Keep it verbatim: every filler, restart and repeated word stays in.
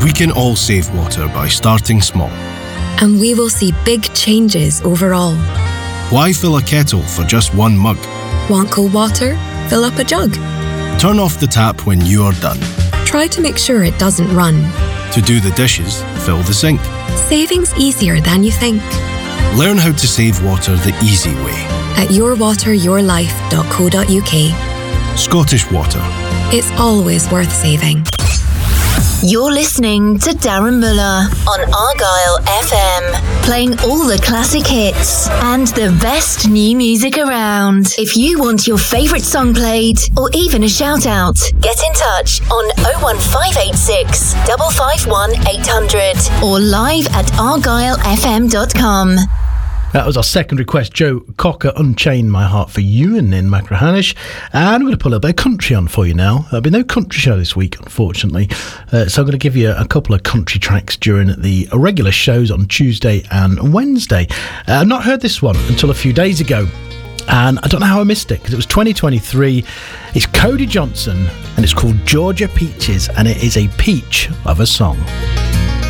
We can all save water by starting small. And we will see big changes overall. Why fill a kettle for just one mug? Want cold water? Fill up a jug. Turn off the tap when you are done. Try to make sure it doesn't run. To do the dishes, fill the sink. Saving's easier than you think. Learn how to save water the easy way. At your water your life dot co dot uk. Scottish Water. It's always worth saving. You're listening to Darren Muller on Argyle F M, playing all the classic hits and the best new music around. If you want your favourite song played or even a shout out, get in touch on oh one five eight six, five five one, eight hundred or live at argyle f m dot com. That was our second request, Joe Cocker, Unchain My Heart for You, and in Machrihanish. And I'm going to put a little bit of country on for you now. There'll be no country show this week, unfortunately. Uh, so I'm going to give you a couple of country tracks during the regular shows on Tuesday and Wednesday. Uh, I've not heard this one until a few days ago. And I don't know how I missed it, because it was twenty twenty-three. It's Cody Johnson, and it's called Georgia Peaches, and it is a peach of a song.